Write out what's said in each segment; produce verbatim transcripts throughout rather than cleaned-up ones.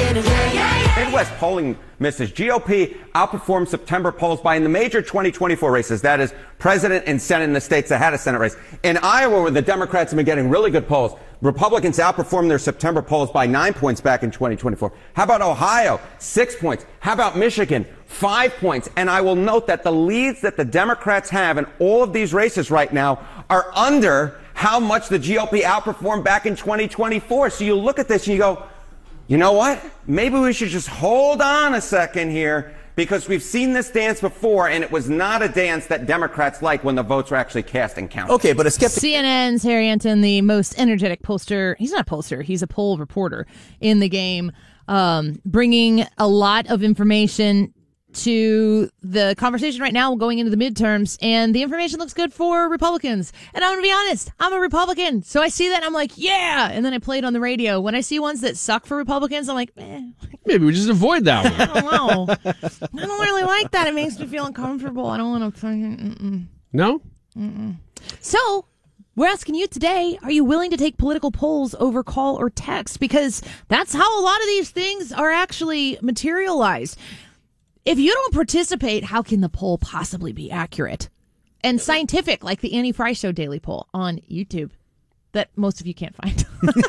Midwest polling misses. G O P outperformed September polls by in the major twenty twenty-four races. That is president and Senate in the states that had a Senate race. In Iowa, where the Democrats have been getting really good polls, Republicans outperformed their September polls by nine points back in twenty twenty-four. How about Ohio? Six points. How about Michigan? Five points. And I will note that the leads that the Democrats have in all of these races right now are under how much the G O P outperformed back in twenty twenty-four. So you look at this and you go, you know what? Maybe we should just hold on a second here, because we've seen this dance before, and it was not a dance that Democrats like when the votes were actually cast and counted. Okay, but a skeptic. C N N's Harry Anton, the most energetic pollster. He's not a pollster. He's a poll reporter in the game, um, bringing a lot of information to the conversation right now going into the midterms, and the information looks good for Republicans. And I'm going to be honest, I'm a Republican. So I see that and I'm like, yeah. And then I play it on the radio. When I see ones that suck for Republicans, I'm like, eh. Maybe we just avoid that one. I don't know. I don't really like that. It makes me feel uncomfortable. I don't want to. Mm-mm. No? Mm-mm. So we're asking you today, are you willing to take political polls over call or text? Because that's how a lot of these things are actually materialized. If you don't participate, how can the poll possibly be accurate and scientific, like the Annie Fry Show Daily Poll on YouTube that most of you can't find?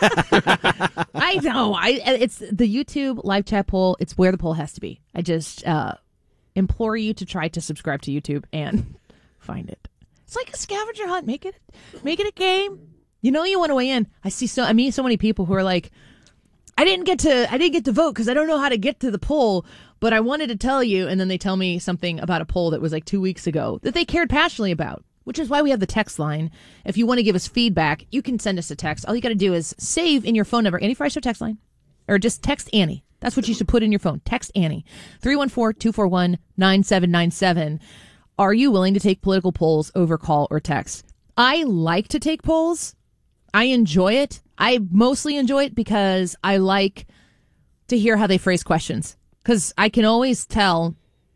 I know. I it's the YouTube live chat poll. It's where the poll has to be. I just uh, implore you to try to subscribe to YouTube and find it. It's like a scavenger hunt. Make it, make it a game. You know, you want to weigh in. I see so I meet so many people who are like, I didn't get to I didn't get to vote because I don't know how to get to the poll, but I wanted to tell you. And then they tell me something about a poll that was like two weeks ago that they cared passionately about, which is why we have the text line. If you want to give us feedback, you can send us a text. All you got to do is save in your phone number, Annie Fry Show text line, or just text Annie. That's what you should put in your phone. Text Annie, three one four, two four one, nine seven nine seven. Are you willing to take political polls over call or text? I like to take polls. I enjoy it. I mostly enjoy it because I like to hear how they phrase questions. Because I can always tell,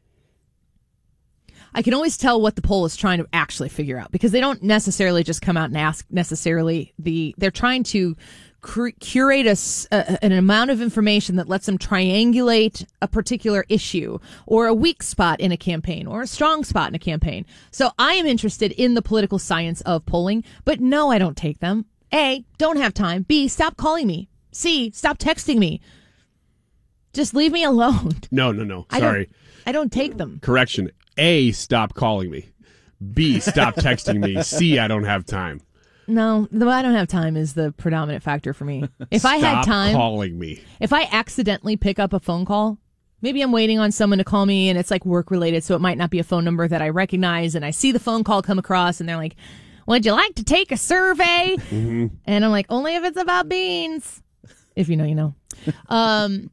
I can always tell what the poll is trying to actually figure out. Because they don't necessarily just come out and ask necessarily the, they're trying to cur- curate a, a, an amount of information that lets them triangulate a particular issue or a weak spot in a campaign or a strong spot in a campaign. So I am interested in the political science of polling, but no, I don't take them. A, don't have time. B, stop calling me. C, stop texting me. Just leave me alone. No, no, no. I Sorry. Don't, I don't take them. Correction. A, stop calling me. B, stop texting me. C, I don't have time. No, the I don't have time is the predominant factor for me. If stop I had time, calling me. If I accidentally pick up a phone call, maybe I'm waiting on someone to call me and it's like work related, so it might not be a phone number that I recognize, and I see the phone call come across and they're like, would you like to take a survey? Mm-hmm. And I'm like, only if it's about beans. If you know, you know. Um,